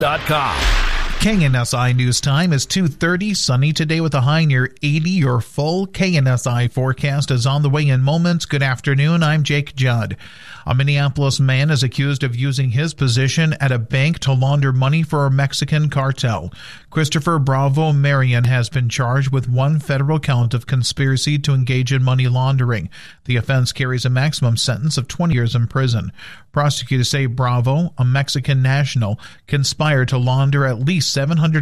KNSI News Time is 2:30, sunny today with a high near 80. Your full KNSI forecast is on the way in moments. Good afternoon, I'm Jake Judd. A Minneapolis man is accused of using his position at a bank to launder money for a Mexican cartel. Christopher Bravo Marion has been charged with one federal count of conspiracy to engage in money laundering. The offense carries a maximum sentence of 20 years in prison. Prosecutors say Bravo, a Mexican national, conspired to launder at least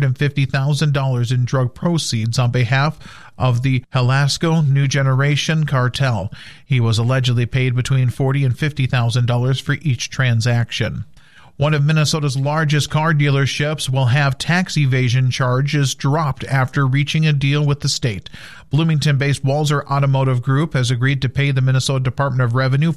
$750,000 in drug proceeds on behalf of the Jalisco New Generation cartel. He was allegedly paid between $40,000 and $50,000 for each transaction. One of Minnesota's largest car dealerships will have tax evasion charges dropped after reaching a deal with the state. Bloomington-based Walser Automotive Group has agreed to pay the Minnesota Department of Revenue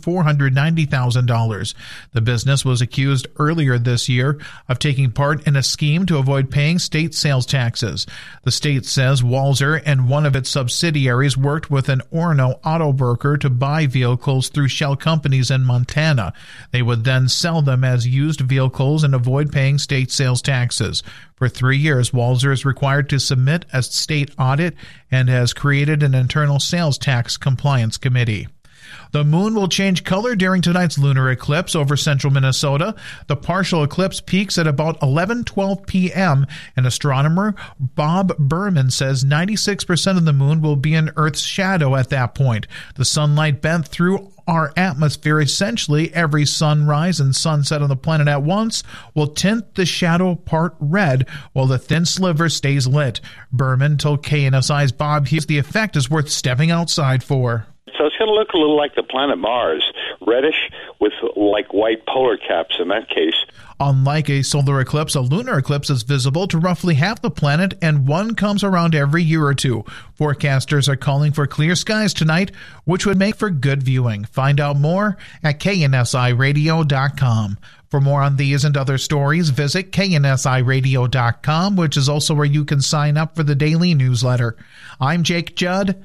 $490,000. The business was accused earlier this year of taking part in a scheme to avoid paying state sales taxes. The state says Walser and one of its subsidiaries worked with an Orono auto broker to buy vehicles through shell companies in Montana. They would then sell them as used vehicles and avoid paying state sales taxes. For 3 years, Walser is required to submit a state audit and has created an internal sales tax compliance committee. The moon will change color during tonight's lunar eclipse over central Minnesota. The partial eclipse peaks at about 11:12 p.m., and astronomer Bob Berman says 96% of the moon will be in Earth's shadow at that point. The sunlight bent through our atmosphere essentially every sunrise and sunset on the planet at once will tint the shadow part red while the thin sliver stays lit. Berman told KNSI's Bob Hughes the effect is worth stepping outside for. So it's going to look a little like the planet Mars, reddish with like white polar caps in that case. Unlike a solar eclipse, a lunar eclipse is visible to roughly half the planet, and one comes around every year or two. Forecasters are calling for clear skies tonight, which would make for good viewing. Find out more at KNSIRadio.com. For more on these and other stories, visit KNSIRadio.com, which is also where you can sign up for the daily newsletter. I'm Jake Judd,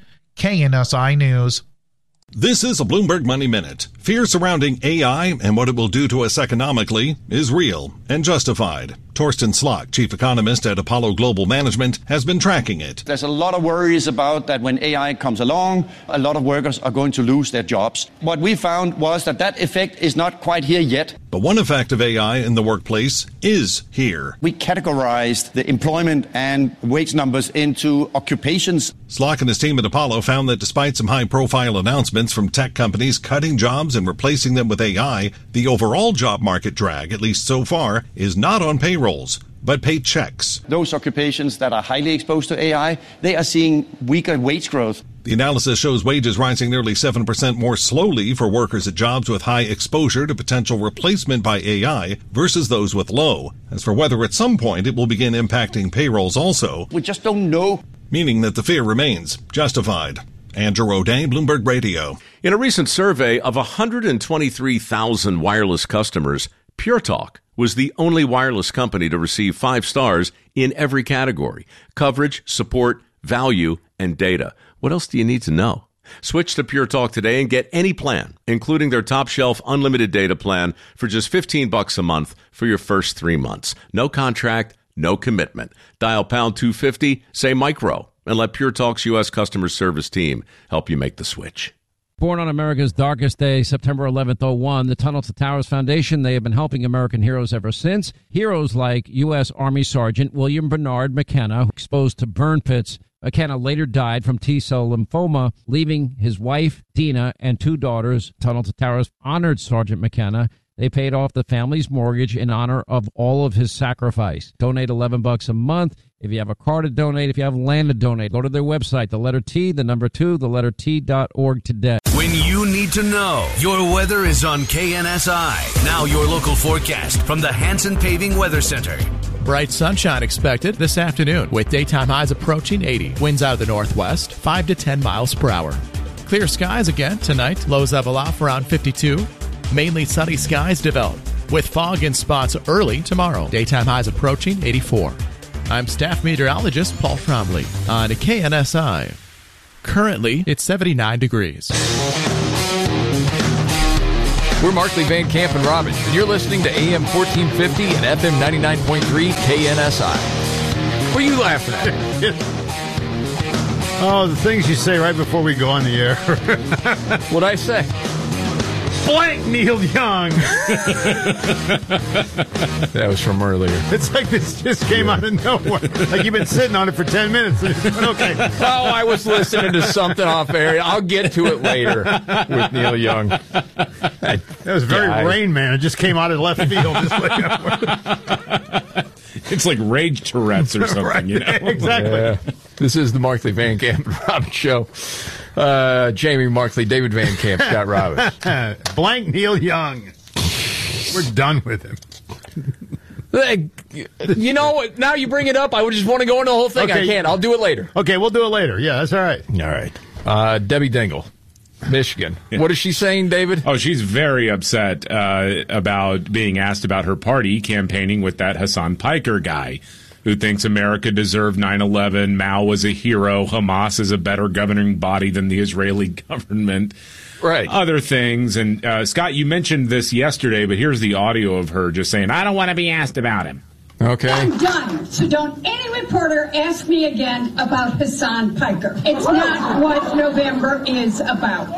KNSI News. This is a Bloomberg Money Minute. Fear surrounding AI and what it will do to us economically is real and justified. Torsten Slok, chief economist at Apollo Global Management, has been tracking it. There's a lot of worries about that when AI comes along, a lot of workers are going to lose their jobs. What we found was that effect is not quite here yet. But one effect of AI in the workplace is here. We categorized the employment and wage numbers into occupations. Slok and his team at Apollo found that despite some high-profile announcements from tech companies cutting jobs and replacing them with AI, the overall job market drag, at least so far, is not on payrolls, but paychecks. Those occupations that are highly exposed to AI, they are seeing weaker wage growth. The analysis shows wages rising nearly 7% more slowly for workers at jobs with high exposure to potential replacement by AI versus those with low. As for whether at some point it will begin impacting payrolls also, we just don't know. Meaning that the fear remains justified. Andrew O'Day, Bloomberg Radio. In a recent survey of 123,000 wireless customers, Pure Talk was the only wireless company to receive 5 stars in every category: coverage, support, value, and data. What else do you need to know? Switch to Pure Talk today and get any plan, including their top shelf unlimited data plan for just $15 a month for your first 3 months. No contract, no commitment. Dial pound 250, say micro, and let Pure Talk's U.S. customer service team help you make the switch. Born on America's darkest day, September 11th, 2001, the Tunnel to Towers Foundation, they have been helping American heroes ever since. Heroes like U.S. Army Sergeant William Bernard McKenna, exposed to burn pits. McKenna later died from T-cell lymphoma, leaving his wife, Dina, and 2 daughters. Tunnel to Towers honored Sergeant McKenna. They paid off the family's mortgage in honor of all of his sacrifice. Donate $11 a month. If you have a car to donate, if you have land to donate, go to their website, the letter T, the number 2, the letter T.org today. When you need to know, your weather is on KNSI. Now your local forecast from the Hanson Paving Weather Center. Bright sunshine expected this afternoon with daytime highs approaching 80. Winds out of the northwest, 5 to 10 miles per hour. Clear skies again tonight. Lows level off around 52. Mainly sunny skies develop with fog in spots early tomorrow. Daytime highs approaching 84. I'm staff meteorologist Paul Trombley on KNSI. Currently, it's 79 degrees. We're Markley, Van Camp, and Robbins, and you're listening to AM 1450 and FM 99.3 KNSI. What are you laughing at? Oh, the things you say right before we go on the air. What'd I say? Blank Neil Young. That was from earlier. It's like this just came out of nowhere. Like you've been sitting on it for 10 minutes. Okay. Oh, I was listening to something off air. I'll get to it later with Neil Young. That was very Rain Man. It just came out of left field. It's like rage Tourette's or something, right. you know? Exactly. Yeah. This is the Markley, Van Camp, and Robbins show. Jamie Markley, David Van Camp, Scott Robbins. Blank Neil Young. We're done with him. You know what? Now you bring it up, I would just want to go into the whole thing. Okay. I can't. I'll do it later. Okay, we'll do it later. Yeah, that's all right. All right. Debbie Dingle, Michigan. Yeah. What is she saying, David? Oh, she's very upset about being asked about her party campaigning with that Hassan Piker guy who thinks America deserved 9/11, Mao was a hero, Hamas is a better governing body than the Israeli government. Right. Other things. And, Scott, you mentioned this yesterday, but here's the audio of her just saying, I don't want to be asked about him. Okay. I'm done. So don't any reporter ask me again about Hassan Piker. It's not what November is about.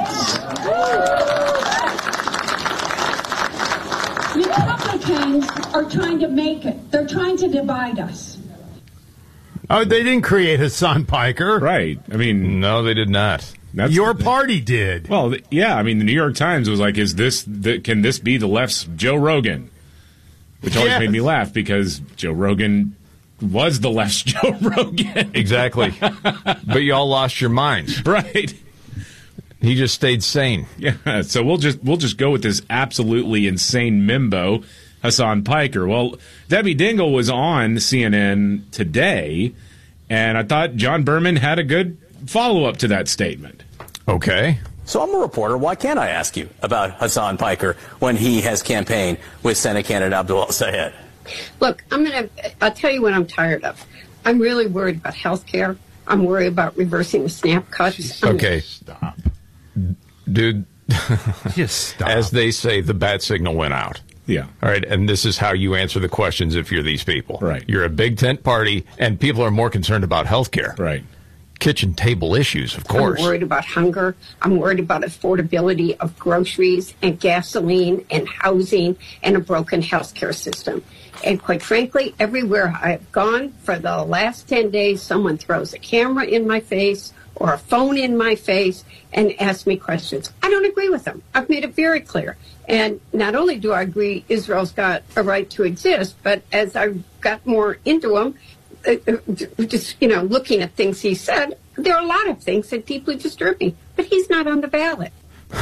Republicans are trying to make it. They're trying to divide us. Oh, they didn't create Hassan Piker. Right. I mean, no, they did not. That's your party did. Well, yeah. I mean, the New York Times was like, can this be the left's Joe Rogan? Which always made me laugh because Joe Rogan was the left's Joe Rogan. Exactly. But you all lost your minds. Right. He just stayed sane. Yeah. So we'll just go with this absolutely insane mimbo, Hassan Piker. Well, Debbie Dingle was on CNN today, and I thought John Berman had a good follow-up to that statement. Okay. So I'm a reporter. Why can't I ask you about Hassan Piker when he has campaigned with Senate candidate Abdul Sayed? Look, I'll tell you what I'm tired of. I'm really worried about health care. I'm worried about reversing the SNAP cuts. Okay. Stop. Dude. Just stop. As they say, the bat signal went out. Yeah. All right. And this is how you answer the questions if you're these people. Right. You're a big tent party, and people are more concerned about health care. Right. Kitchen table issues, of course. I'm worried about hunger. I'm worried about affordability of groceries and gasoline and housing and a broken healthcare system. And quite frankly, everywhere I've gone for the last 10 days, someone throws a camera in my face or a phone in my face and asks me questions. I don't agree with them. I've made it very clear. And not only do I agree Israel's got a right to exist, but as I got more into him, just, looking at things he said, there are a lot of things that deeply disturb me. But he's not on the ballot.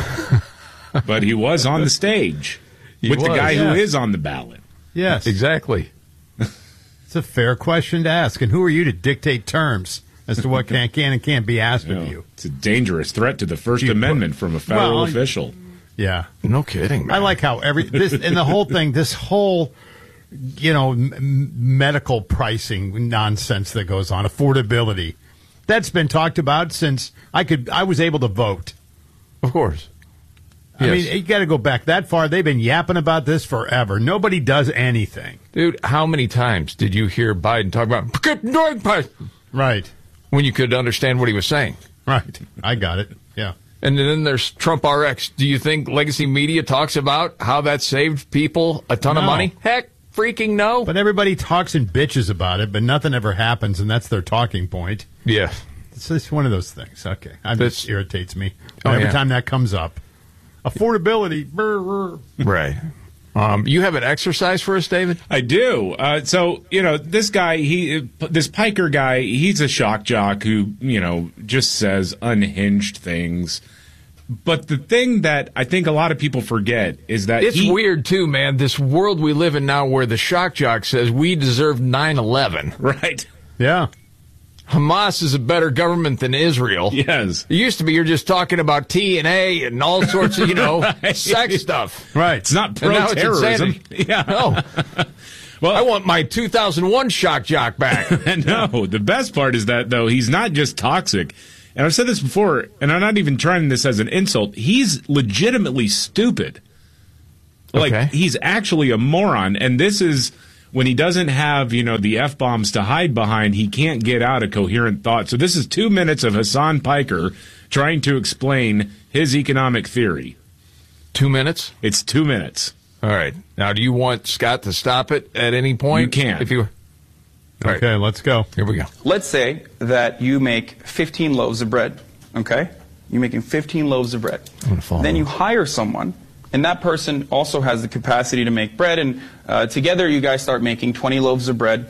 But he was on the stage with the guy who is on the ballot. Yes. Exactly. It's a fair question to ask. And who are you to dictate terms as to what can and can't be asked of you? It's a dangerous threat to the First Amendment from a federal official. Yeah. No kidding, man. I like how the whole thing, this whole medical pricing nonsense that goes on, affordability, that's been talked about since I was able to vote. Of course. I mean, you got to go back that far. They've been yapping about this forever. Nobody does anything. Dude, how many times did you hear Biden talk about right when you could understand what he was saying? Right. I got it. Yeah. And then there's Trump RX. Do you think legacy media talks about how that saved people a ton of money? Heck, freaking no. But everybody talks and bitches about it, but nothing ever happens, and that's their talking point. Yeah. It's just one of those things. Okay. This irritates me. Every time that comes up. Affordability. Right. You have an exercise for us, David? I do. So, this guy, this Piker guy, he's a shock jock who, just says unhinged things. But the thing that I think a lot of people forget is that it's weird, too, man. This world we live in now where the shock jock says we deserve 9/11. Right. Yeah. Hamas is a better government than Israel. Yes. It used to be you're just talking about TNA and all sorts of, right. sex stuff. Right. It's not pro-terrorism. Yeah. No. Well, I want my 2001 shock jock back. No. The best part is that, though, he's not just toxic. And I've said this before, and I'm not even trying this as an insult. He's legitimately stupid. Like, he's actually a moron. And this is when he doesn't have, the F-bombs to hide behind, he can't get out a coherent thought. So this is 2 minutes of Hasan Piker trying to explain his economic theory. 2 minutes? It's 2 minutes. All right. Now, do you want Scott to stop it at any point? You can. If you... Okay, let's go. Here we go. Let's say that you make 15 loaves of bread, okay? You're making 15 loaves of bread. Then you hire someone, and that person also has the capacity to make bread, and together you guys start making 20 loaves of bread,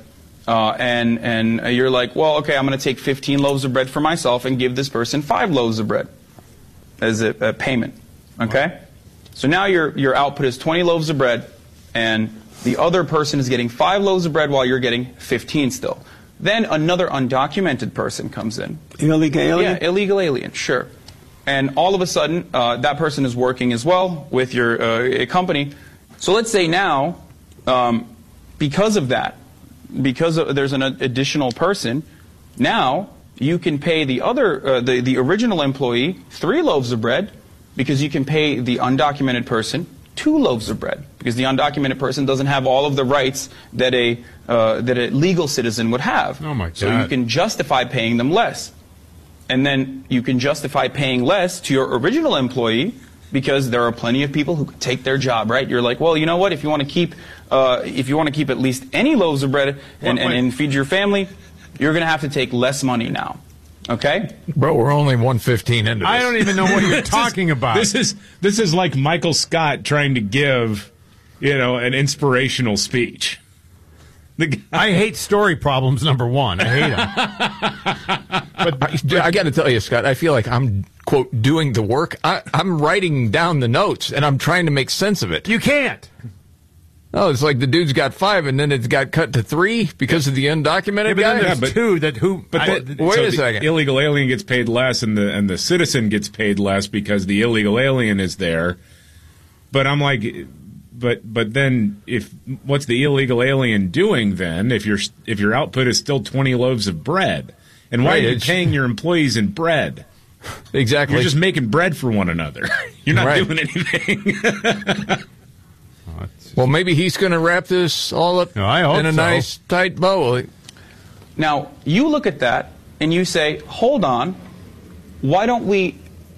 and you're like, well, okay, I'm going to take 15 loaves of bread for myself and give this person 5 loaves of bread as a payment, okay? So now your output is 20 loaves of bread, and the other person is getting 5 loaves of bread while you're getting 15 still. Then another undocumented person comes in. Illegal alien? Yeah, illegal alien, sure. And all of a sudden, that person is working as well with your company. So let's say now, because of that, there's an additional person, now you can pay the other, the original employee 3 loaves of bread, because you can pay the undocumented person 2 loaves of bread, because the undocumented person doesn't have all of the rights that a legal citizen would have. Oh my God. So you can justify paying them less. And then you can justify paying less to your original employee, because there are plenty of people who could take their job, right? You're like, well, you know what? If you want to keep at least any loaves of bread and feed your family, you're going to have to take less money now. Okay? Bro, we're only 1:15 into this. I don't even know what you're talking about. This is like Michael Scott trying to give, an inspirational speech. I hate story problems, number one. I hate them. But I got to tell you, Scott, I feel like I'm, quote, doing the work. I'm writing down the notes, and I'm trying to make sense of it. You can't. Oh, it's like the dude's got 5, and then it's got cut to 3 because of the undocumented guy? Then there's 2 that who... wait a second. The illegal alien gets paid less, and the citizen gets paid less because the illegal alien is there. But I'm like... But then what's the illegal alien doing then if your output is still 20 loaves of bread? And why are you paying your employees in bread? Exactly. You're just making bread for one another. You're not doing anything. Well, maybe he's going to wrap this all up in a nice tight bow. Now, you look at that and you say, hold on, why don't we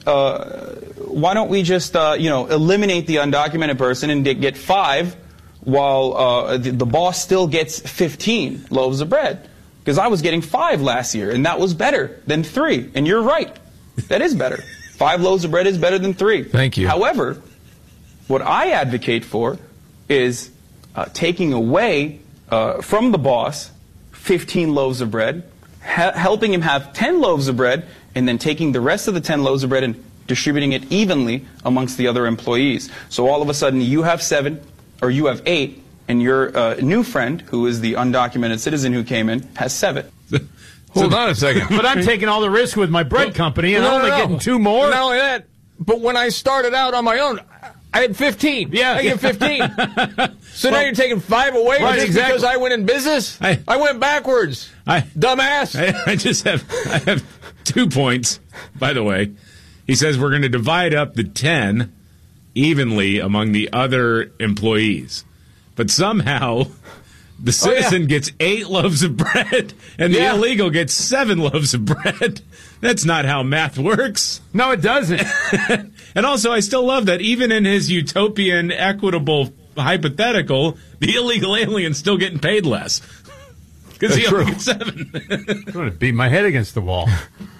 just eliminate the undocumented person and get 5 while the boss still gets 15 loaves of bread? Because I was getting 5 last year, and that was better than 3. And you're right. That is better. 5 loaves of bread is better than 3. Thank you. However, what I advocate for is taking away from the boss 15 loaves of bread, helping him have 10 loaves of bread, and then taking the rest of the 10 loaves of bread and distributing it evenly amongst the other employees. So all of a sudden you have 7, or you have 8, and your new friend, who is the undocumented citizen who came in, has 7. Hold on a second. But I'm taking all the risk with my bread company, and I'm only getting 2 more. Not only that, but when I started out on my own, I had 15. Yeah. I get 15. So now you're taking 5 away just because I went in business? I went backwards. Dumbass. I have 2 points, by the way. He says we're going to divide up the 10 evenly among the other employees. But somehow the citizen gets 8 loaves of bread and the illegal gets 7 loaves of bread. That's not how math works. No, it doesn't. And also, I still love that even in his utopian, equitable hypothetical, the illegal alien's still getting paid less. Because he only gets 7. I'm going to beat my head against the wall.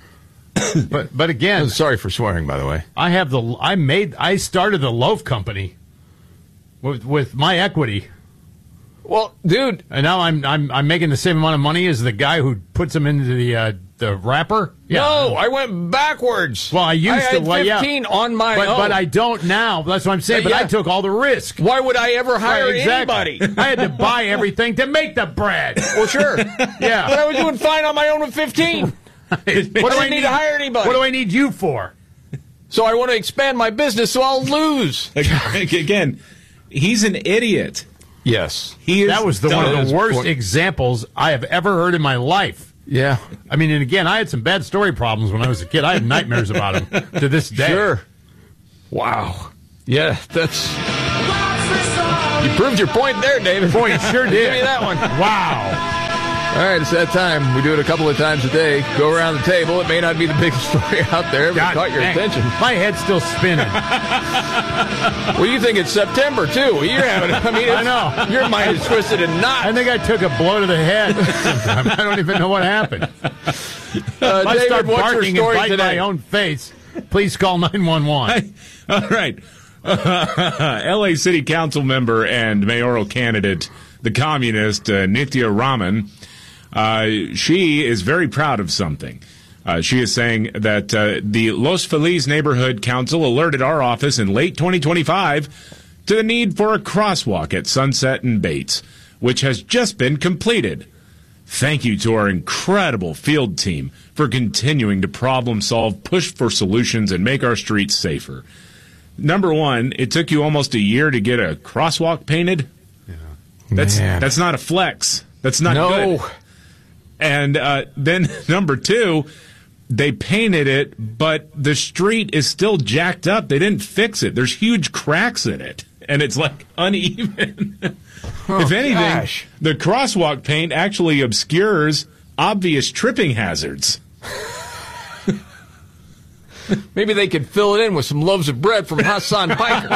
But again, sorry for swearing, by the way. I started the loaf company with my equity. Well, dude, and now I'm making the same amount of money as the guy who puts them into the wrapper. Yeah. No, I went backwards. Well, I had 15 on my own. But I don't now. That's what I'm saying. But I took all the risk. Why would I ever hire anybody? I had to buy everything to make the bread. Well, sure. Yeah. But I was doing fine on my own with 15. What do I need to hire anybody? What do I need you for? So I want to expand my business so I'll lose. Again, he's an idiot. Yes. That was one of the worst examples I have ever heard in my life. Yeah. I mean, and again, I had some bad story problems when I was a kid. I have nightmares about him to this day. Sure. Wow. Yeah, that's... You proved your point there, David. Boy, you sure did. Give me that one. Wow. All right, it's that time. We do it a couple of times a day. Go around the table. It may not be the biggest story out there, but it caught your attention. My head's still spinning. Well, you think it's September, too. You're having, I know. Your mind is twisted in knots. I think I took a blow to the head. I don't even know what happened. If I David, start what's barking your story and bite today? my own face, please call 911. All right. L.A. City Council member and mayoral candidate, the communist Nithya Raman, she is very proud of something. She is saying that the Los Feliz Neighborhood Council alerted our office in late 2025 to the need for a crosswalk at Sunset and Bates, which has just been completed. Thank you to our incredible field team for continuing to problem solve, push for solutions, and make our streets safer. Number one, it took you almost a year to get a crosswalk painted. Yeah. That's not a flex. That's not good. And then number two, they painted it, but the street is still jacked up. They didn't fix it. There's huge cracks in it, and it's like uneven. If anything, the crosswalk paint actually obscures obvious tripping hazards. Maybe they could fill it in with some loaves of bread from Hassan Piker.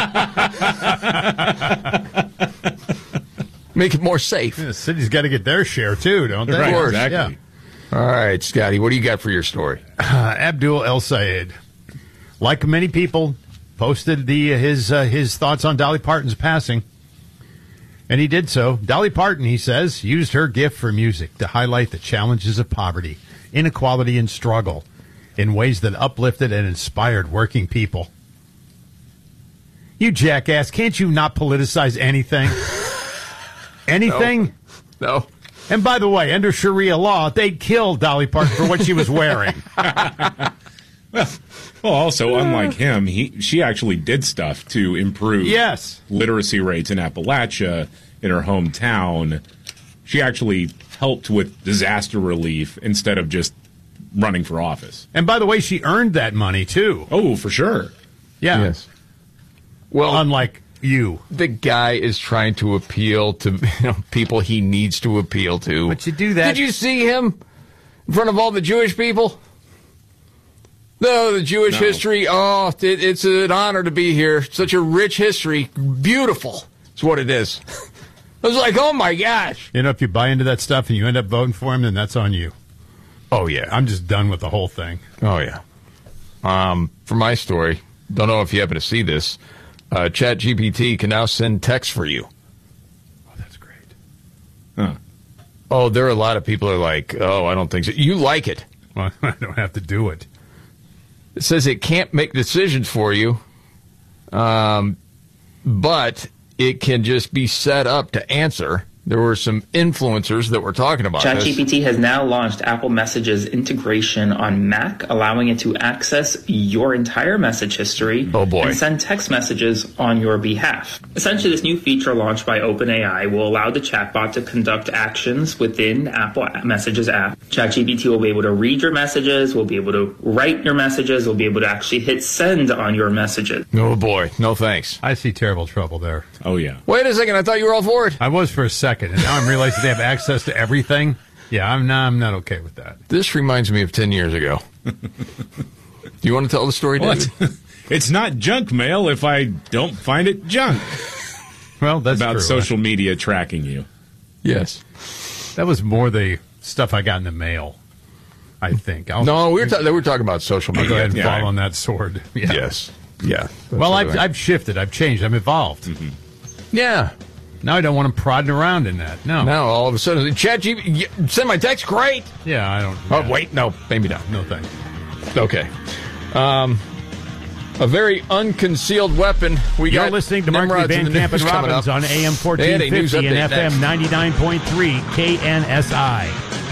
Make it more safe. Yeah, the city's got to get their share, too, don't they? Of course. Exactly. Yeah. All right, Scotty, what do you got for your story? Abdul El Sayed, like many people, posted his thoughts on Dolly Parton's passing. And he did so. Dolly Parton, he says, used her gift for music to highlight the challenges of poverty, inequality, and struggle in ways that uplifted and inspired working people. You jackass, can't you not politicize anything? Anything? No. And by the way, under Sharia law, they'd kill Dolly Parton for what she was wearing. Well, also, unlike him, she actually did stuff to improve literacy rates in Appalachia, in her hometown. She actually helped with disaster relief instead of just running for office. And by the way, she earned that money, too. Oh, for sure. Yeah. Yes. Well, unlike you. The guy is trying to appeal to people he needs to appeal to. But you do that. Did you see him in front of all the Jewish people? No, the Jewish history. Oh, it's an honor to be here. Such a rich history. Beautiful. It's what it is. I was like, oh, my gosh. You know, if you buy into that stuff and you end up voting for him, then that's on you. Oh, yeah. I'm just done with the whole thing. Oh, yeah. For my story, don't know if you happen to see this, ChatGPT can now send text for you. Oh, that's great. Huh. Oh, there are a lot of people who are like, oh, I don't think so. You like it. Well, I don't have to do it. It says it can't make decisions for you, but it can just be set up to answer. There were some influencers that were talking about this. ChatGPT has now launched Apple Messages integration on Mac, allowing it to access your entire message history and send text messages on your behalf. Essentially, this new feature launched by OpenAI will allow the chatbot to conduct actions within Apple Messages app. ChatGPT will be able to read your messages, will be able to write your messages, will be able to actually hit send on your messages. Oh, boy. No thanks. I see terrible trouble there. Oh, yeah. Wait a second. I thought you were all for it. I was for a second. And now I'm realizing they have access to everything. Yeah, I'm not okay with that. This reminds me of 10 years ago. Do you want to tell the story, David? It's not junk mail if I don't find it junk. Well, that's about true. Social media tracking you. Yes. That was more the stuff I got in the mail, I think. No, we were talking about social media. I'll go ahead and fall on that sword. Yeah. Yes. Yeah. Well, I've shifted. I've changed. I'm evolved. Mm-hmm. Yeah. Now I don't want them prodding around in that. No. Now all of a sudden, ChatGPT, send my text, great. Yeah, I don't. Oh, wait, no, maybe not. No thanks. Okay. A very unconcealed weapon. You're listening to Mark Van Camp and Robbins on AM 1450 and FM 99.3 KNSI.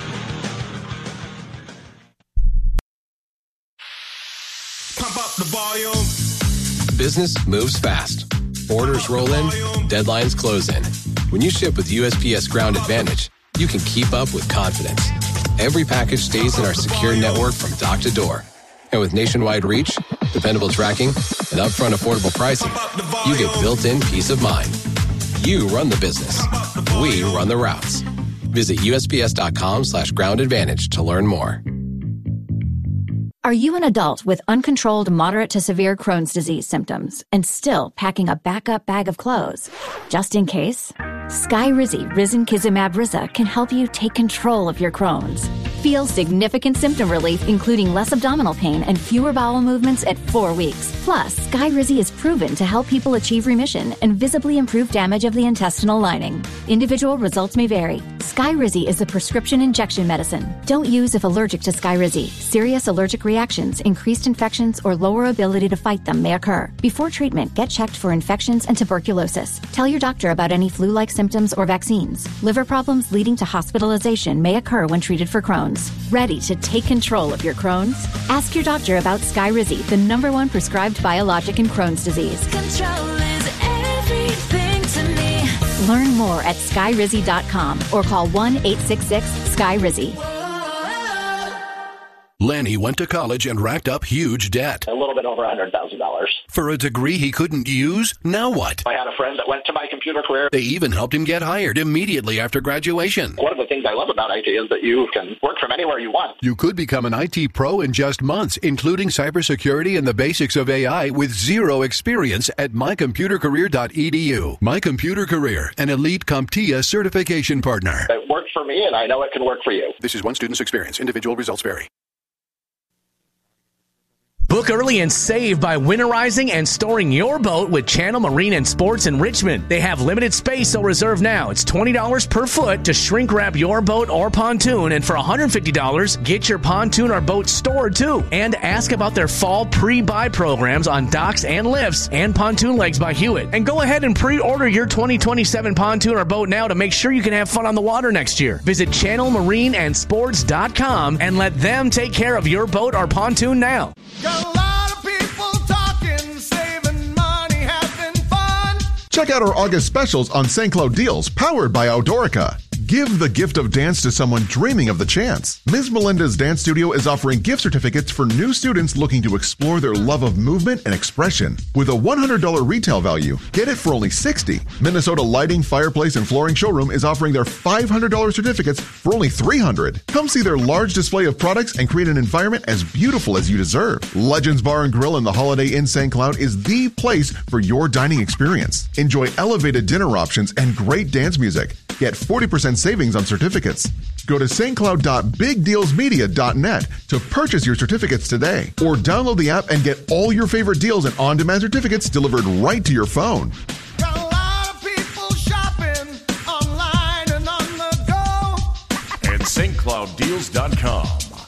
Pump up the volume. Business moves fast. Orders roll in, deadlines close in. When you ship with USPS Ground Advantage, you can keep up with confidence. Every package stays in our secure network from dock to door. And with nationwide reach, dependable tracking, and upfront affordable pricing, you get built-in peace of mind. You run the business. We run the routes. Visit USPS.com/Ground Advantage to learn more. Are you an adult with uncontrolled moderate to severe Crohn's disease symptoms and still packing a backup bag of clothes? Just in case, Skyrizi Risankizumab Riza can help you take control of your Crohn's. Feel significant symptom relief, including less abdominal pain and fewer bowel movements at 4 weeks. Plus, Skyrizi is proven to help people achieve remission and visibly improve damage of the intestinal lining. Individual results may vary. Skyrizi is a prescription injection medicine. Don't use if allergic to Skyrizi. Serious allergic reactions, increased infections, or lower ability to fight them may occur. Before treatment, get checked for infections and tuberculosis. Tell your doctor about any flu-like symptoms or vaccines. Liver problems leading to hospitalization may occur when treated for Crohn's. Ready to take control of your Crohn's? Ask your doctor about Skyrizi, the #1 prescribed biologic in Crohn's disease. Control is everything to me. Learn more at Skyrizi.com or call 1-866-SKYRIZI. Lanny went to college and racked up huge debt. A little bit over $100,000. For a degree he couldn't use? Now what? I had a friend that went to My Computer Career. They even helped him get hired immediately after graduation. One of the things I love about IT is that you can work from anywhere you want. You could become an IT pro in just months, including cybersecurity and the basics of AI with zero experience at mycomputercareer.edu. My Computer Career, an elite CompTIA certification partner. It worked for me, and I know it can work for you. This is one student's experience. Individual results vary. Book early and save by winterizing and storing your boat with Channel Marine and Sports in Richmond. They have limited space, so reserve now. It's $20 per foot to shrink wrap your boat or pontoon, and for $150, get your pontoon or boat stored too. And ask about their fall pre-buy programs on docks and lifts and pontoon legs by Hewitt. And go ahead and pre-order your 2027 pontoon or boat now to make sure you can have fun on the water next year. Visit channelmarineandsports.com and let them take care of your boat or pontoon now. Check out our August specials on St. Cloud deals powered by Outdoorica. Give the gift of dance to someone dreaming of the chance. Ms. Melinda's Dance Studio is offering gift certificates for new students looking to explore their love of movement and expression. With a $100 retail value, get it for only $60. Minnesota Lighting, Fireplace, and Flooring Showroom is offering their $500 certificates for only $300. Come see their large display of products and create an environment as beautiful as you deserve. Legends Bar and Grill in the Holiday Inn St. Cloud is the place for your dining experience. Enjoy elevated dinner options and great dance music. Get 40% savings on certificates. Go to stcloud.bigdealsmedia.net to purchase your certificates today, or download the app and get all your favorite deals and on-demand certificates delivered right to your phone. Got a lot of people shopping online and on the go at stclouddeals.com.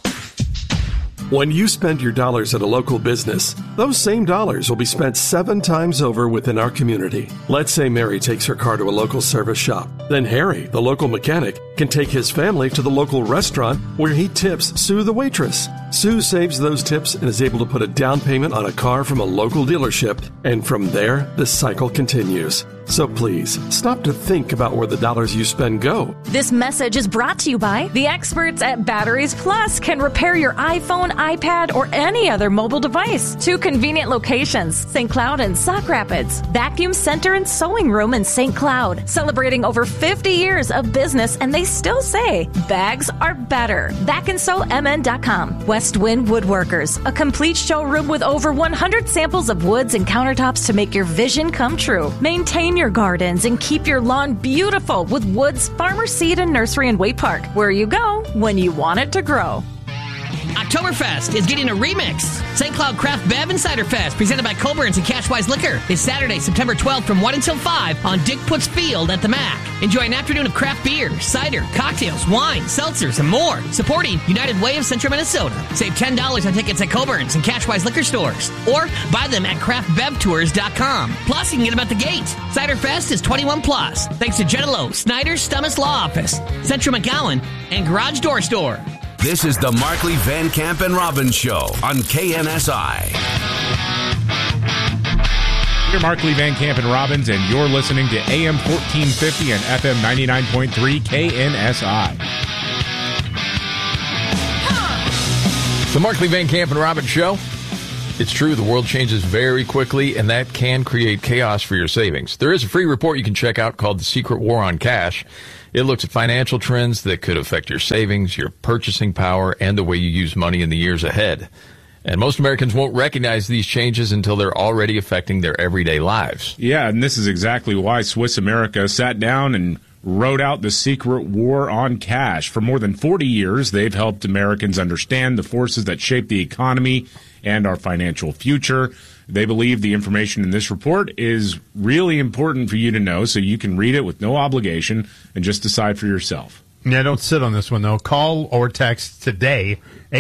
When you spend your dollars at a local business, those same dollars will be spent 7 times over within our community. Let's say Mary takes her car to a local service shop. Then Harry, the local mechanic, can take his family to the local restaurant where he tips Sue the waitress. Sue saves those tips and is able to put a down payment on a car from a local dealership. And from there, the cycle continues. So please, stop to think about where the dollars you spend go. This message is brought to you by the experts at Batteries Plus. Can repair your iPhone, iPad, or any other mobile device. 2 convenient locations, St. Cloud and Sauk Rapids. Vacuum Center and Sewing Room in St. Cloud. Celebrating over 50 years of business, and they still say bags are better. VacandSewMN.com. West Wind Woodworkers. A complete showroom with over 100 samples of woods and countertops to make your vision come true. Maintain your gardens and keep your lawn beautiful with Woods Farmer Seed and Nursery in Waite Park, where you go when you want it to grow. Oktoberfest is getting a remix. St. Cloud Craft Bev and Cider Fest, presented by Coborn's and Cashwise Liquor, is Saturday, September 12th from 1 until 5 on Dick Putz Field at the MAC. Enjoy an afternoon of craft beer, cider, cocktails, wine, seltzers, and more. Supporting United Way of Central Minnesota. Save $10 on tickets at Coborn's and Cashwise Liquor stores, or buy them at craftbevtours.com. Plus, you can get them at the gate. Cider Fest is 21 plus. Thanks to Jenna Lowe, Snyder's Stummis Law Office, Central McGowan, and Garage Door Store. This is the Markley, Van Camp, and Robbins Show on KNSI. You're Markley, Van Camp, and Robbins, and you're listening to AM 1450 and FM 99.3 KNSI. The Markley, Van Camp, and Robbins Show. It's true, the world changes very quickly, and that can create chaos for your savings. There is a free report you can check out called The Secret War on Cash. It looks at financial trends that could affect your savings, your purchasing power, and the way you use money in the years ahead. And most Americans won't recognize these changes until they're already affecting their everyday lives. Yeah, and this is exactly why Swiss America sat down and wrote out The Secret War on Cash. For more than 40 years, they've helped Americans understand the forces that shape the economy and our financial future. They believe the information in this report is really important for you to know, so you can read it with no obligation and just decide for yourself. Yeah, don't sit on this one, though. Call or text today,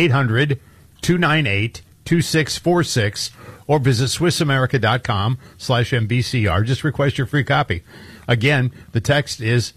800-298-2646, or visit SwissAmerica.com/MBCR. Just request your free copy. Again, the text is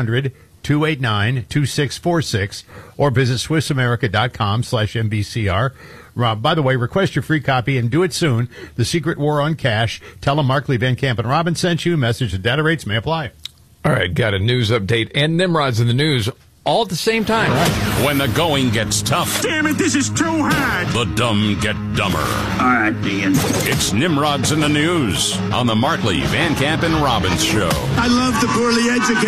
800-289-2646, or visit SwissAmerica.com/MBCR. By the way, request your free copy and do it soon. The Secret War on Cash. Tell them Markley, Van Camp, and Robin sent you. Message and data rates may apply. All right, got a news update and Nimrod's in the news all at the same time. Right. When the going gets tough. Damn it, this is too hard. The dumb get dumber. All right, Ian. It's Nimrod's in the news on the Markley, Van Camp, and Robbins show. I love the poorly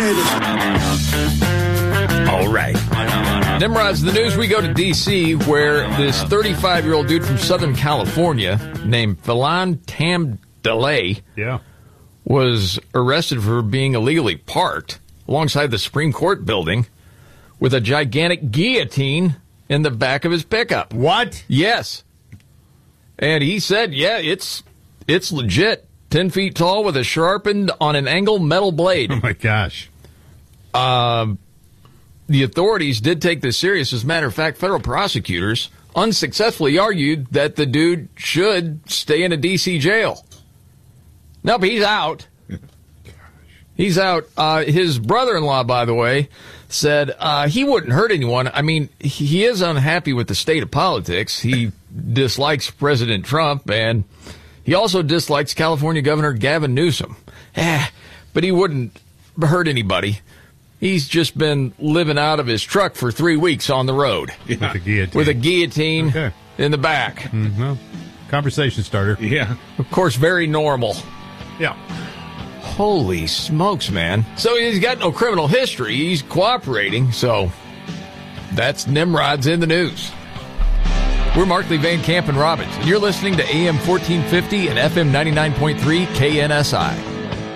educated. All right. Nimrod's in the news. We go to D.C., where this 35-year-old dude from Southern California named Philan Tamdalay was arrested for being illegally parked alongside the Supreme Court building with a gigantic guillotine in the back of his pickup. What? Yes. And he said, yeah, it's legit. 10 feet tall with a sharpened on an angle metal blade. Oh, my gosh. The authorities did take this serious. As a matter of fact, federal prosecutors unsuccessfully argued that the dude should stay in a D.C. jail. Nope, he's out. He's out. His brother-in-law, by the way, said he wouldn't hurt anyone. I mean, he is unhappy with the state of politics. He dislikes President Trump, and he also dislikes California Governor Gavin Newsom. But he wouldn't hurt anybody. He's just been living out of his truck for 3 weeks on the road. Yeah. With a guillotine in the back. Mm-hmm. Well, conversation starter. Yeah. Of course, very normal. Yeah. Holy smokes, man. So he's got no criminal history. He's cooperating. So that's Nimrod's in the news. We're Markley, Van Camp, and Robbins, and you're listening to AM 1450 and FM 99.3 KNSI.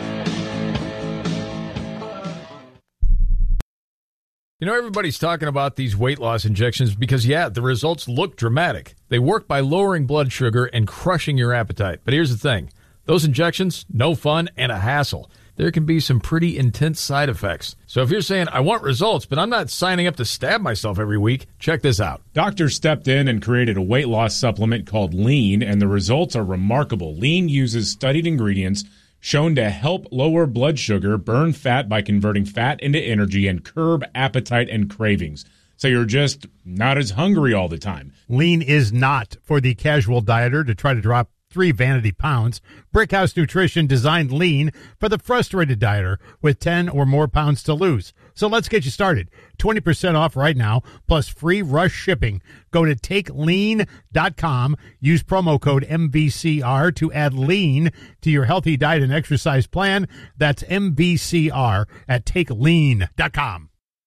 You know, everybody's talking about these weight loss injections because, yeah, the results look dramatic. They work by lowering blood sugar and crushing your appetite. But here's the thing. Those injections, no fun and a hassle. There can be some pretty intense side effects. So if you're saying, I want results, but I'm not signing up to stab myself every week, check this out. Doctors stepped in and created a weight loss supplement called Lean, and the results are remarkable. Lean uses studied ingredients shown to help lower blood sugar, burn fat by converting fat into energy, and curb appetite and cravings. So you're just not as hungry all the time. Lean is not for the casual dieter to try to drop 3 vanity pounds. Brickhouse Nutrition designed Lean for the frustrated dieter with 10 or more pounds to lose. So let's get you started. 20% off right now, plus free rush shipping. Go to TakeLean.com. Use promo code MVCR to add Lean to your healthy diet and exercise plan. That's MVCR at TakeLean.com.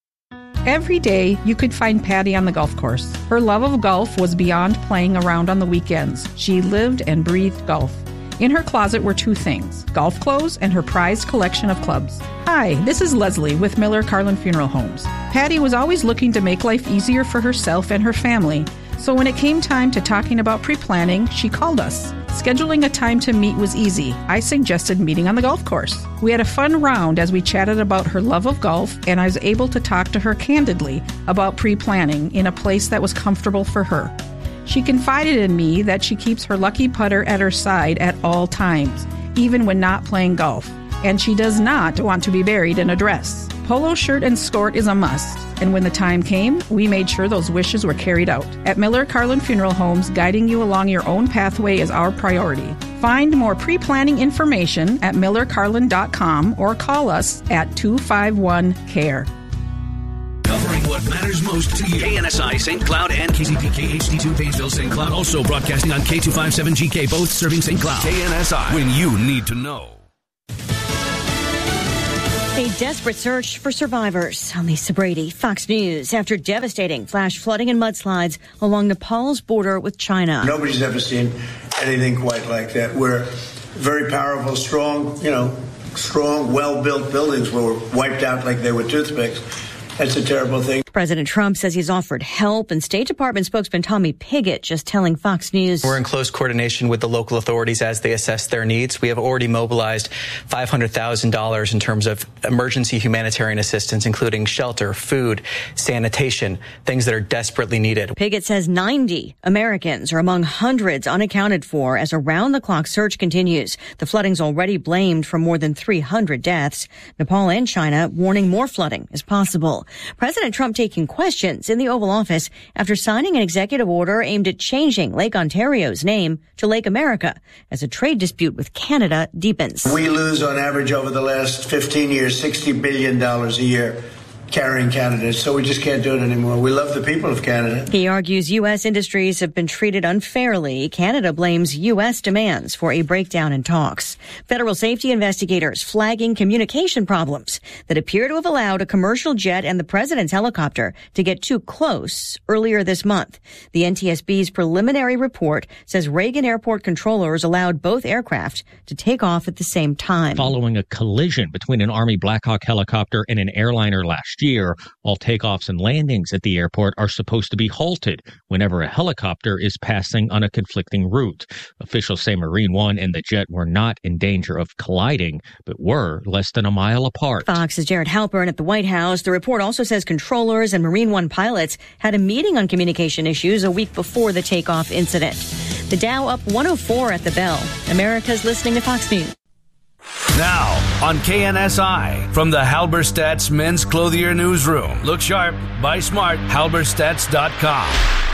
Every day, you could find Patty on the golf course. Her love of golf was beyond playing around on the weekends. She lived and breathed golf. In her closet were 2 things, golf clothes and her prized collection of clubs. Hi, this is Leslie with Miller Carlin Funeral Homes. Patty was always looking to make life easier for herself and her family. So when it came time to talking about pre-planning, she called us. Scheduling a time to meet was easy. I suggested meeting on the golf course. We had a fun round as we chatted about her love of golf, and I was able to talk to her candidly about pre-planning in a place that was comfortable for her. She confided in me that she keeps her lucky putter at her side at all times, even when not playing golf. And she does not want to be buried in a dress. Polo shirt and skirt is a must. And when the time came, we made sure those wishes were carried out. At Miller Carlin Funeral Homes, guiding you along your own pathway is our priority. Find more pre-planning information at millercarlin.com or call us at 251-CARE. Covering what matters most to you. KNSI St. Cloud and KCPK HD2 Painesville St. Cloud. Also broadcasting on K257GK, both serving St. Cloud. KNSI, when you need to know. A desperate search for survivors. On Lisa Brady, Fox News, after devastating flash flooding and mudslides along Nepal's border with China. Nobody's ever seen anything quite like that. We're very powerful, strong, well-built buildings were wiped out like they were toothpicks. That's a terrible thing. President Trump says he's offered help, and State Department spokesman Tommy Pigott just telling Fox News. We're in close coordination with the local authorities as they assess their needs. We have already mobilized $500,000 in terms of emergency humanitarian assistance, including shelter, food, sanitation, things that are desperately needed. Pigott says 90 Americans are among hundreds unaccounted for as a round-the-clock search continues. The flooding's already blamed for more than 300 deaths. Nepal and China warning more flooding is possible. President Trump taking questions in the Oval Office after signing an executive order aimed at changing Lake Ontario's name to Lake America as a trade dispute with Canada deepens. We lose on average over the last 15 years $60 billion a year carrying Canada, so we just can't do it anymore. We love the people of Canada. He argues U.S. industries have been treated unfairly. Canada blames U.S. demands for a breakdown in talks. Federal safety investigators flagging communication problems that appear to have allowed a commercial jet and the president's helicopter to get too close earlier this month. The NTSB's preliminary report says Reagan Airport controllers allowed both aircraft to take off at the same time. Following a collision between an Army Black Hawk helicopter and an airliner last year, all takeoffs and landings at the airport are supposed to be halted whenever a helicopter is passing on a conflicting route. Officials say Marine One and the jet were not in danger of colliding, but were less than a mile apart. Fox's Jared Halpern at the White House. The report also says controllers and Marine One pilots had a meeting on communication issues a week before the takeoff incident. The Dow up 104 at the bell. America's listening to Fox News. Now, on KNSI, from the Halberstadt's Men's Clothier Newsroom. Look sharp, buy smart, halberstats.com.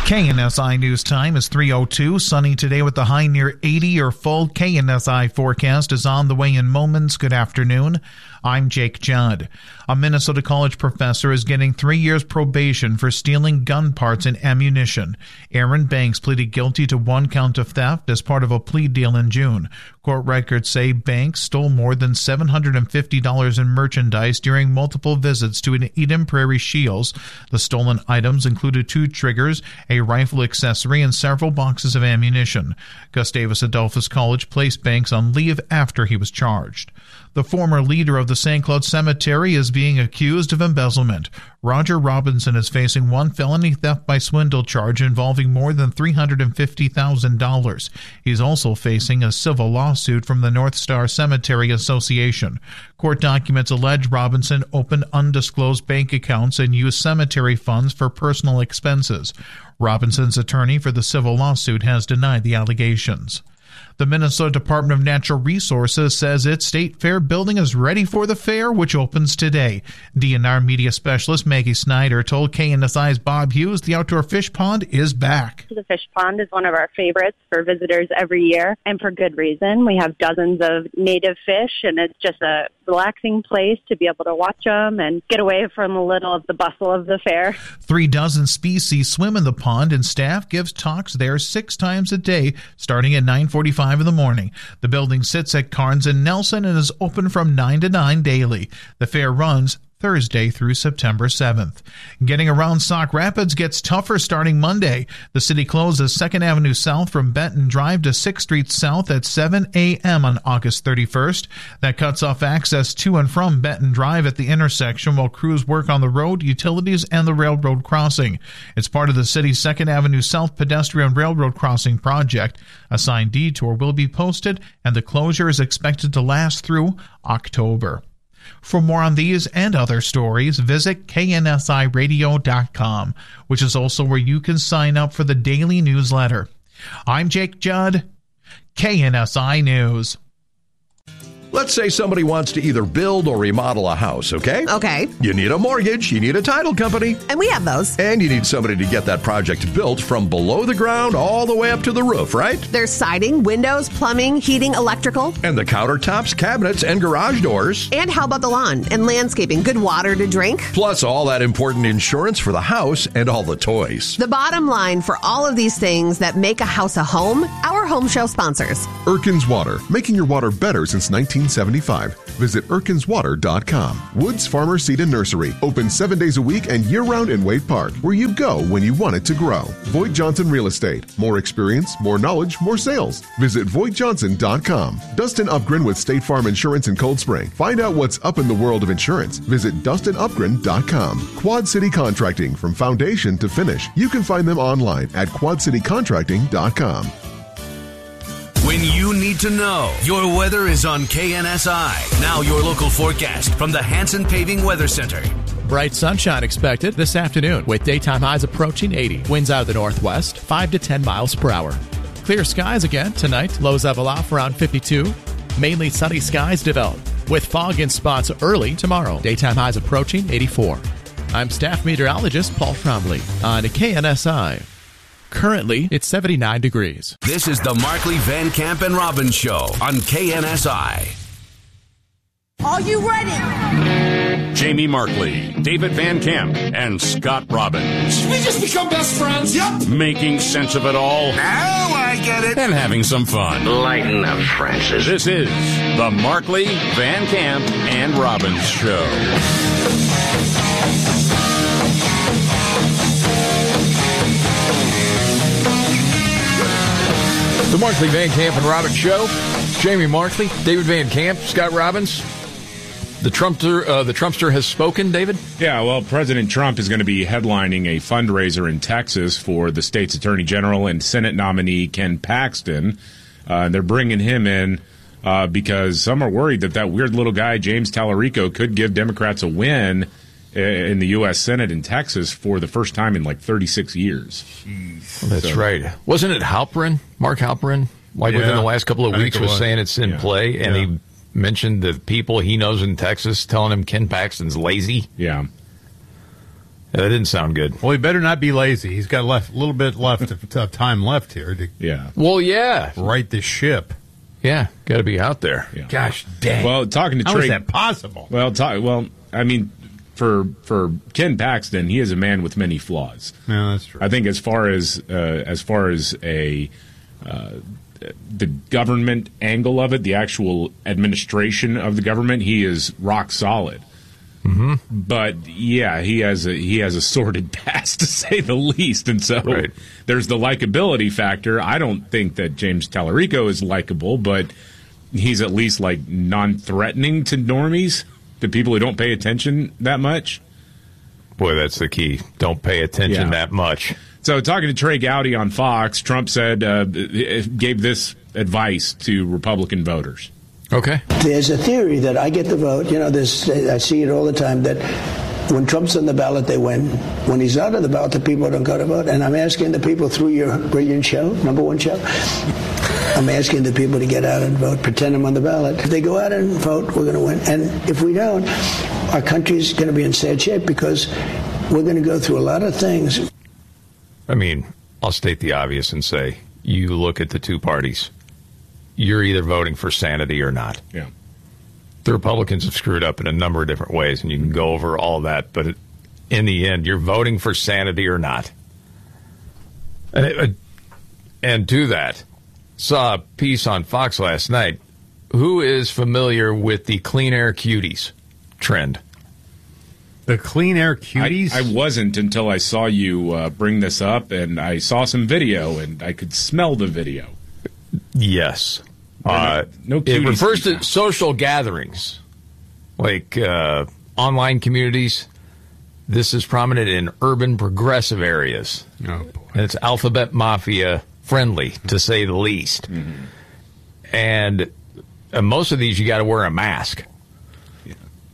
KNSI News Time is 3:02. Sunny today with the high near 80. Your full KNSI forecast is on the way in moments. Good afternoon. I'm Jake Judd. A Minnesota college professor is getting 3 years probation for stealing gun parts and ammunition. Aaron Banks pleaded guilty to 1 count of theft as part of a plea deal in June. Court records say Banks stole more than $750 in merchandise during multiple visits to an Eden Prairie Shields. The stolen items included 2 triggers, a rifle accessory, and several boxes of ammunition. Gustavus Adolphus College placed Banks on leave after he was charged. The former leader of the St. Cloud Cemetery is being accused of embezzlement. Roger Robinson is facing 1 felony theft by swindle charge involving more than $350,000. He's also facing a civil lawsuit from the North Star Cemetery Association. Court documents allege Robinson opened undisclosed bank accounts and used cemetery funds for personal expenses. Robinson's attorney for the civil lawsuit has denied the allegations. The Minnesota Department of Natural Resources says its State Fair building is ready for the fair, which opens today. DNR media specialist Maggie Snyder told KNSI's Bob Hughes the outdoor fish pond is back. The fish pond is one of our favorites for visitors every year, and for good reason. We have dozens of native fish, and it's just a relaxing place to be able to watch them and get away from a little of the bustle of the fair. 36 species swim in the pond, and staff gives talks there 6 times a day, starting at 9:45 in the morning. The building sits at Carnes and Nelson and is open from 9 to 9 daily. The fair runs Thursday through September 7th. Getting around Sauk Rapids gets tougher starting Monday. The city closes 2nd Avenue South from Benton Drive to 6th Street South at 7 a.m. on August 31st. That cuts off access to and from Benton Drive at the intersection while crews work on the road, utilities, and the railroad crossing. It's part of the city's 2nd Avenue South pedestrian railroad crossing project. A signed detour will be posted, and the closure is expected to last through October. For more on these and other stories, visit KNSIRadio.com, which is also where you can sign up for the daily newsletter. I'm Jake Judd, KNSI News. Let's say somebody wants to either build or remodel a house, okay? Okay. You need a mortgage, you need a title company. And we have those. And you need somebody to get that project built from below the ground all the way up to the roof, right? There's siding, windows, plumbing, heating, electrical. And the countertops, cabinets, and garage doors. And how about the lawn and landscaping? Good water to drink? Plus all that important insurance for the house and all the toys. The bottom line for all of these things that make a house a home, our home show sponsors. Erkin's Water, making your water better since 1975. Visit erkinswater.com. Woods Farmer Seed and Nursery, open 7 days a week and year-round in Wade Park, where you go when you want it to grow. Voigt Johnson Real Estate, more experience, more knowledge, more sales. Visit VoigtJohnson.com. Dustin Upgren with State Farm Insurance in Cold Spring. Find out what's up in the world of insurance. Visit DustinUpgren.com. Quad City Contracting, from foundation to finish. You can find them online at QuadCityContracting.com. When you need to know, your weather is on KNSI. Now your local forecast from the Hanson Paving Weather Center. Bright sunshine expected this afternoon with daytime highs approaching 80. Winds out of the northwest, 5 to 10 miles per hour. Clear skies again tonight. Lows level off around 52. Mainly sunny skies develop with fog in spots early tomorrow. Daytime highs approaching 84. I'm staff meteorologist Paul Trombley on KNSI. Currently, it's 79 degrees. This is the Markley, Van Camp, and Robbins Show on KNSI. Are you ready? Jamie Markley, David Van Camp, and Scott Robbins. Did we just become best friends? Yep. Making sense of it all. Now I get it. And having some fun. Lighten up, Francis. This is the Markley, Van Camp, and Robbins Show. The Markley, Van Camp, and Robbins Show. Jamie Markley, David Van Camp, Scott Robbins. The Trumpster has spoken, David? Yeah, well, President Trump is going to be headlining a fundraiser in Texas for the state's Attorney General and Senate nominee Ken Paxton. They're bringing him in because some are worried that weird little guy, James Tallarico, could give Democrats a win in the U.S. Senate in Texas for the first time in like 36 years. Jeez. Well, that's right. Wasn't it Halperin, Mark Halperin, within the last couple of weeks was saying it's in play, and he mentioned the people he knows in Texas telling him Ken Paxton's lazy? Yeah. That didn't sound good. Well, he better not be lazy. He's got a little bit left of time left here to right the ship. Yeah, got to be out there. Yeah. Gosh dang. Well, talking to How Trey, is that possible? Well, I mean, for Ken Paxton, he is a man with many flaws. No, that's true. I think as far as the government angle of it, the actual administration of the government, he is rock solid. Mm-hmm. But yeah, he has a sordid past, to say the least, and so there's the likability factor. I don't think that James Tallarico is likable, but he's at least like non-threatening to normies, to people who don't pay attention that much. Boy, that's the key. Don't pay attention that much. So talking to Trey Gowdy on Fox, Trump said gave this advice to Republican voters. Okay. There's a theory that I get the vote. I see it all the time, that when Trump's on the ballot, they win. When he's out of the ballot, the people don't go to vote. And I'm asking the people through your brilliant show, number one show, I'm asking the people to get out and vote, pretend I'm on the ballot. If they go out and vote, we're going to win. And if we don't, our country's going to be in sad shape because we're going to go through a lot of things. I mean, I'll state the obvious and say, you look at the two parties. You're either voting for sanity or not. Yeah. The Republicans have screwed up in a number of different ways, and you can go over all that, but in the end, you're voting for sanity or not. And to that, saw a piece on Fox last night. Who is familiar with the Clean Air Cuties trend? The Clean Air Cuties? I wasn't until I saw you bring this up, and I saw some video, and I could smell the video. Yes. No it refers to social gatherings, like online communities. This is prominent in urban progressive areas. Oh, boy. And it's alphabet mafia friendly, to say the least. Mm-hmm. And most of these, you got to wear a mask. Yeah.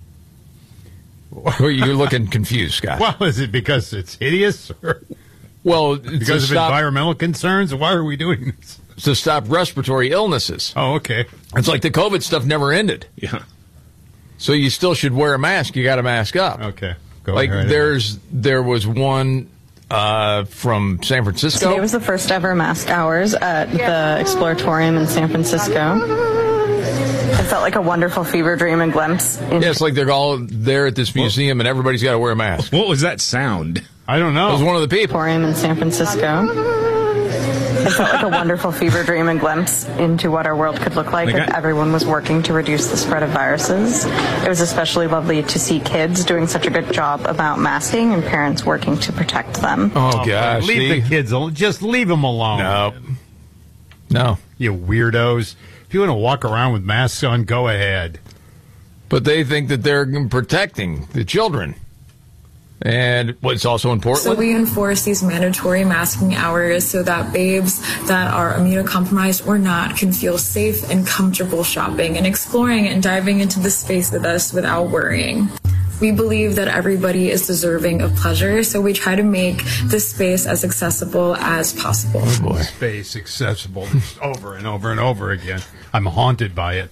You're looking confused, Scott. Well, is it because it's hideous? Or well, because of environmental concerns? Why are we doing this? To stop respiratory illnesses. Oh, okay. It's like the COVID stuff never ended. Yeah. So you still should wear a mask. You got to mask up. Okay. There was one from San Francisco. Today was the first ever mask hours at the Exploratorium in San Francisco. It felt like a wonderful fever dream and glimpse. Yeah, it's like they're all there at this museum and everybody's got to wear a mask. What was that sound? I don't know. It was one of the people. Exploratorium in San Francisco. It felt like a wonderful fever dream and glimpse into what our world could look like if everyone was working to reduce the spread of viruses. It was especially lovely to see kids doing such a good job about masking and parents working to protect them. Oh, gosh. Leave the kids alone. Just leave them alone. No. You weirdos. If you want to walk around with masks on, go ahead. But they think that they're protecting the children. And what's also in Portland? So we enforce these mandatory masking hours so that babes that are immunocompromised or not can feel safe and comfortable shopping and exploring and diving into the space with us without worrying. We believe that everybody is deserving of pleasure, so we try to make this space as accessible as possible. Oh boy. Space accessible over and over and over again. I'm haunted by it.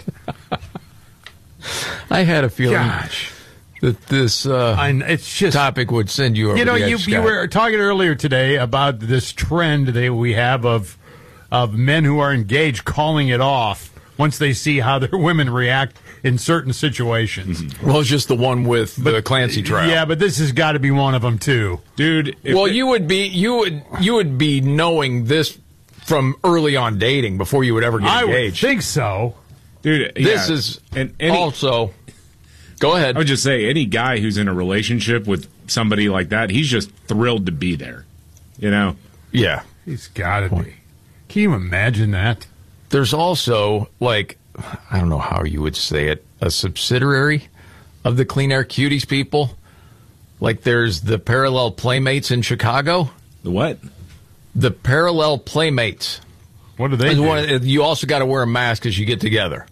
I had a feeling that this it's just, topic would send you over You know, the edge, you were talking earlier today about this trend that we have of men who are engaged calling it off once they see how their women react in certain situations. Mm-hmm. Well, it's just the one with the Clancy trial. Yeah, but this has got to be one of them too, dude. Well, you would be knowing this from early on dating before you would ever get engaged. I would think so, dude. This is also. Go ahead. I would just say any guy who's in a relationship with somebody like that, he's just thrilled to be there. You know? Yeah, he's got to be. Can you imagine that? There's also, like, I don't know how you would say it, a subsidiary of the Clean Air Cuties people. Like, there's the Parallel Playmates in Chicago. The what? The Parallel Playmates. What do they do? You also got to wear a mask as you get together.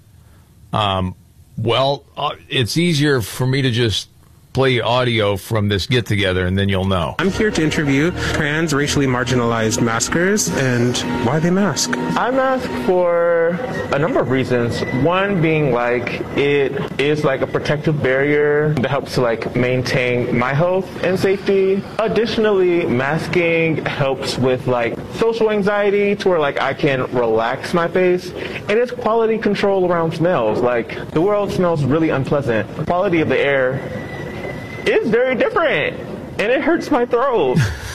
Well, it's easier for me to just play audio from this get-together, and then you'll know. I'm here to interview trans, racially marginalized maskers and why they mask. I mask for a number of reasons. One being like it is like a protective barrier that helps to like maintain my health and safety. Additionally, masking helps with like social anxiety to where like I can relax my face, and it's quality control around smells. Like the world smells really unpleasant. The quality of the air is very different, and it hurts my throat.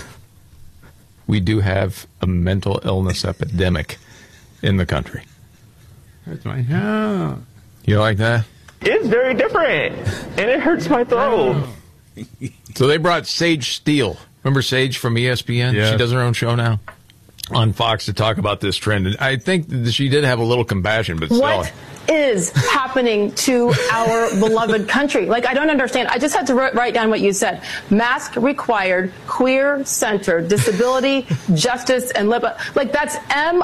We do have a mental illness epidemic in the country. Hurts my throat. You like that? It's very different, and it hurts my throat. So they brought Sage Steele. Remember Sage from ESPN? Yeah. She does her own show now on Fox to talk about this trend. And I think that she did have a little compassion, but still. What is happening to our beloved country? Like, I don't understand. I just had to write down what you said. Mask required, queer-centered, disability, justice, and like, that's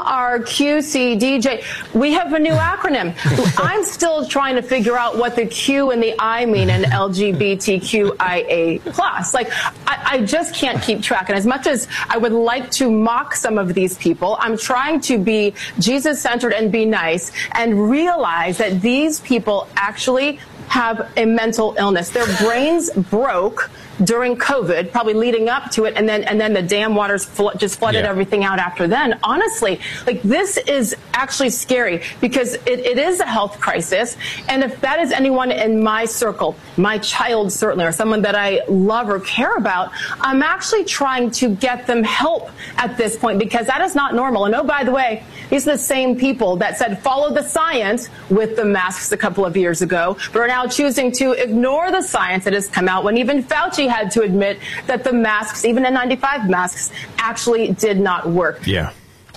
MRQCDJ. We have a new acronym. I'm still trying to figure out what the Q and the I mean in LGBTQIA+. Like, I just can't keep track. And as much as I would like to mock some of these people, I'm trying to be Jesus-centered and be nice and realize that these people actually have a mental illness. Their brains broke during COVID, probably leading up to it, and then the dam waters just flooded everything out after then. Honestly, like, this is actually scary because it is a health crisis, and if that is anyone in my circle, my child certainly, or someone that I love or care about, I'm actually trying to get them help at this point because that is not normal. And oh, by the way, these are the same people that said follow the science with the masks a couple of years ago, but are now choosing to ignore the science that has come out when even Fauci had to admit that the masks, even N95 masks, actually did not work. Yeah.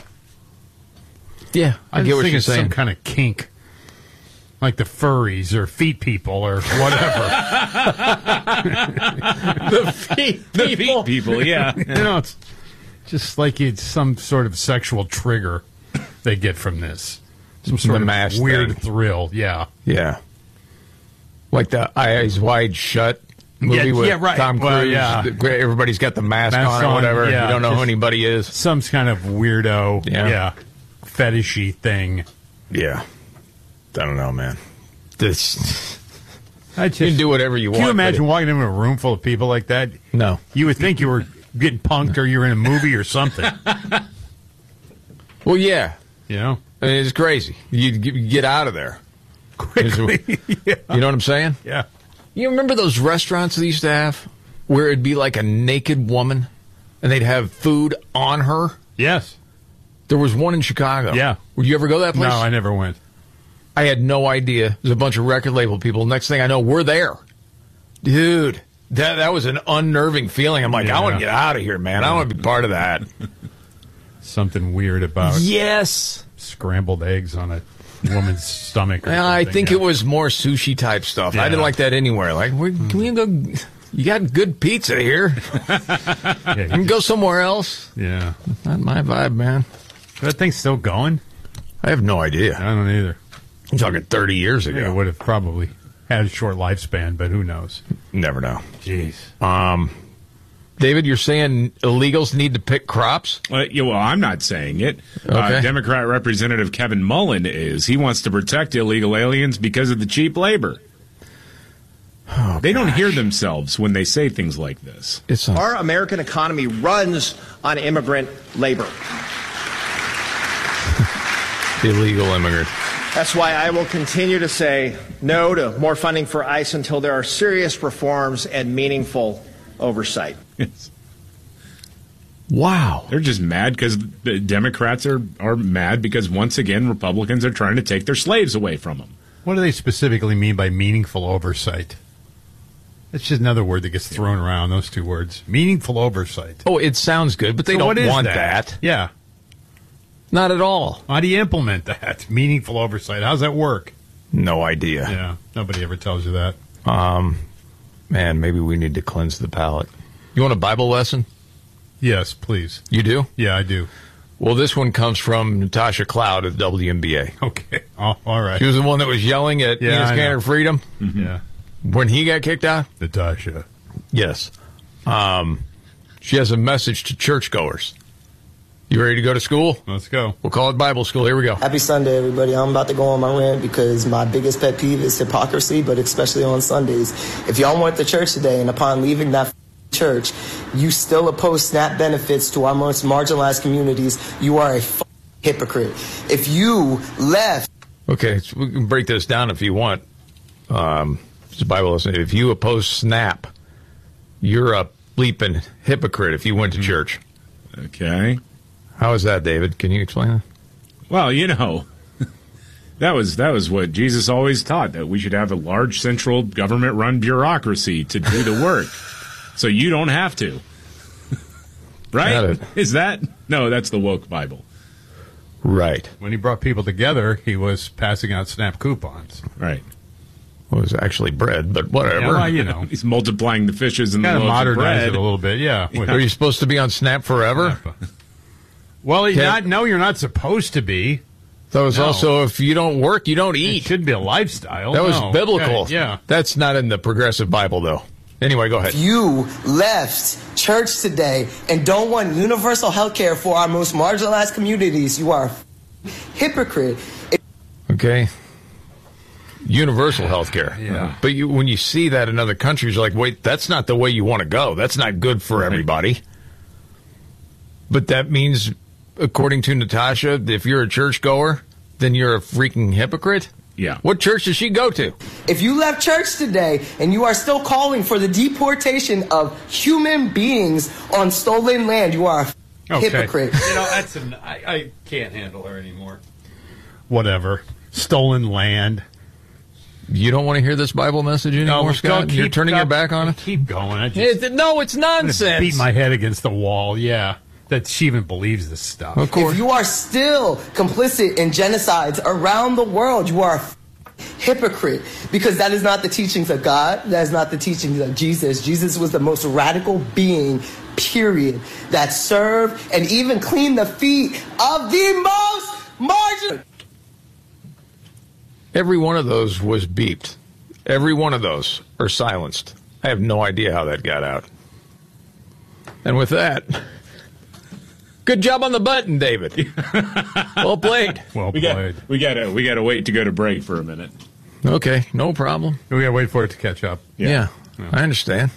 Yeah, I get what you're saying. Some kind of kink. Like the furries or feet people or whatever. The feet people, yeah. You know, it's just like it's some sort of sexual trigger they get from this. Some sort of weird thrill, yeah. Yeah. Like the Eyes Wide Shut movie with Tom Cruise. Well, yeah. Everybody's got the mask on or whatever. Yeah, you don't know who anybody is. Some kind of weirdo, fetishy thing. Yeah. don't know, man. This. You can do whatever you want. Can you imagine walking into a room full of people like that? No. You would think you were getting punked or you were in a movie or something. Well, yeah. You know? I mean, it's crazy. You get out of there. Quickly. Yeah. You know what I'm saying? Yeah. You remember those restaurants they used to have where it'd be like a naked woman and they'd have food on her? Yes. There was one in Chicago. Yeah. Would you ever go to that place? No, I never went. I had no idea. There's a bunch of record label people. Next thing I know, we're there. Dude, that was an unnerving feeling. I'm like, I want to get out of here, man. I don't want to be part of that. Something weird about scrambled eggs on a woman's stomach. I think it was more sushi type stuff. I didn't like that anywhere. Like, can we go? You got good pizza here. You can go somewhere else. Yeah. Not my vibe, man. That thing's still going? I have no idea. I don't either. I'm talking 30 years ago. Yeah, it would have probably had a short lifespan, but who knows? Never know. Jeez. David, you're saying illegals need to pick crops? Well, I'm not saying it. Okay. Democrat Representative Kevin Mullen is. He wants to protect illegal aliens because of the cheap labor. They don't hear themselves when they say things like this. Our American economy runs on immigrant labor. Illegal immigrant. That's why I will continue to say no to more funding for ICE until there are serious reforms and meaningful oversight. Yes. Wow. They're just mad because the Democrats are mad because, once again, Republicans are trying to take their slaves away from them. What do they specifically mean by meaningful oversight? It's just another word that gets thrown around, those two words. Meaningful oversight. Oh, it sounds good, but they don't want that. Yeah. Not at all. How do you implement that? Meaningful oversight. How's that work? No idea. Yeah. Nobody ever tells you that. Man, maybe we need to cleanse the palate. You want a Bible lesson? Yes, please. You do? Yeah, I do. Well, this one comes from Natasha Cloud of WNBA. Okay. Oh, all right. She was the one that was yelling at Enes Kanter Freedom. Mm-hmm. Yeah. When he got kicked out? Natasha. Yes. She has a message to churchgoers. You ready to go to school? Let's go. We'll call it Bible school. Here we go. Happy Sunday, everybody. I'm about to go on my rant because my biggest pet peeve is hypocrisy, but especially on Sundays. If y'all went to church today and upon leaving that church, you still oppose SNAP benefits to our most marginalized communities, you are a hypocrite. If you left... Okay, so we can break this down if you want. It's a Bible lesson. If you oppose SNAP, you're a bleeping hypocrite if you went to church. Okay. How is that, David? Can you explain that? Well, that was what Jesus always taught, that we should have a large central government-run bureaucracy to do the work, so you don't have to. Right? Is that? No, that's the woke Bible. Right. When he brought people together, he was passing out SNAP coupons. Right. Well, it was actually bread, but whatever. Yeah, well, He's multiplying the fishes and the loaves of bread. Modernize it a little bit, yeah. Are you supposed to be on SNAP forever? Well, you're not supposed to be. That was also, if you don't work, you don't eat. It should be a lifestyle. That was biblical. Okay, yeah. That's not in the progressive Bible, though. Anyway, go ahead. If you left church today and don't want universal health care for our most marginalized communities, you are a hypocrite. Okay. Universal health care. Yeah. But when you see that in other countries, you're like, wait, that's not the way you want to go. That's not good for everybody. But that means, according to Natasha, if you're a churchgoer, then you're a freaking hypocrite? Yeah. What church does she go to? If you left church today and you are still calling for the deportation of human beings on stolen land, you are a hypocrite. I can't handle her anymore. Whatever. Stolen land. You don't want to hear this Bible message anymore, Scott? You're turning your back on it? Keep going. No, it's nonsense. Beat my head against the wall, yeah. That she even believes this stuff. Of course. If you are still complicit in genocides around the world, you are a hypocrite, because that is not the teachings of God. That is not the teachings of Jesus. Jesus was the most radical being, period, that served and even cleaned the feet of the most marginal. Every one of those was beeped. Every one of those are silenced. I have no idea how that got out. And with that, Good job on the button, David. Well played. Well played. We gotta wait to go to break for a minute. Okay, no problem. We gotta wait for it to catch up. Yeah. I understand.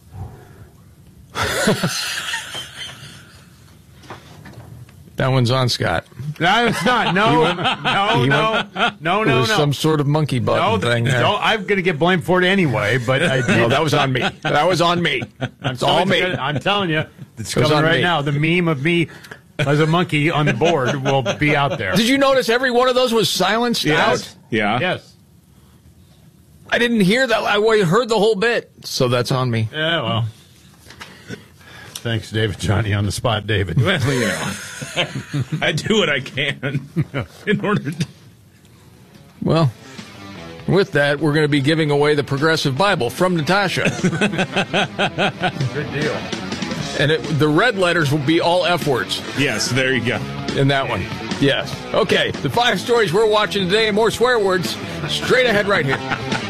That one's on, Scott. No, it's not. No. No. There was some sort of monkey button thing there. I'm going to get blamed for it anyway, but I did. No, that was on me. That was on me. It's all me. I'm telling you, it's coming right now. The meme of me as a monkey on the board will be out there. Did you notice every one of those was silenced out? Yeah. Yes. I didn't hear that. I heard the whole bit, so that's on me. Yeah, well. Thanks, David. Johnny on the spot, David. Well, I do what I can in order to... Well, with that, we're going to be giving away the Progressive Bible from Natasha. Good deal. And the red letters will be all F words. Yes, there you go. In that one. Yes. Okay, the 5 stories we're watching today and more swear words straight ahead right here.